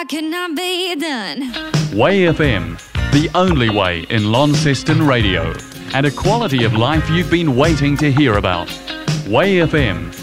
Cannot be done. Way FM, the only way in Launceston radio, and a quality of life you've been waiting to hear about. Way FM,